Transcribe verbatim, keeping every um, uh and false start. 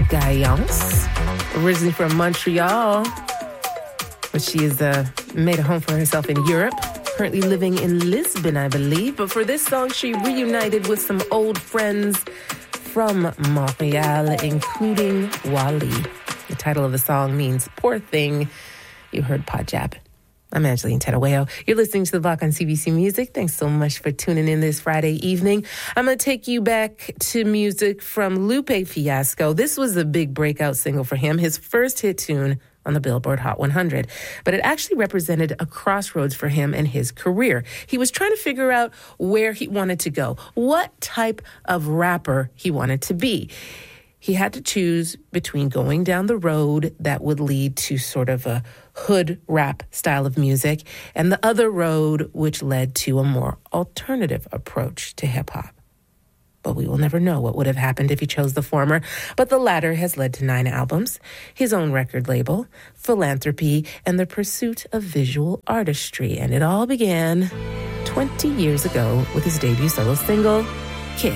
Gayance, originally from Montreal, but she has uh, made a home for herself in Europe, currently living in Lisbon, I believe. But for this song, she reunited with some old friends from Montreal, including Wally. The title of the song means poor thing. You heard Pajab. I'm Angeline Tedaweo. You're listening to The Block on C B C Music. Thanks so much for tuning in this Friday evening. I'm going to take you back to music from Lupe Fiasco. This was a big breakout single for him, his first hit tune on the Billboard Hot one hundred. But it actually represented a crossroads for him in his career. He was trying to figure out where he wanted to go, what type of rapper he wanted to be. He had to choose between going down the road that would lead to sort of a hood rap style of music and the other road which led to a more alternative approach to hip-hop. But we will never know what would have happened if he chose the former. But the latter has led to nine albums, his own record label, philanthropy, and the pursuit of visual artistry. And it all began twenty years ago with his debut solo single,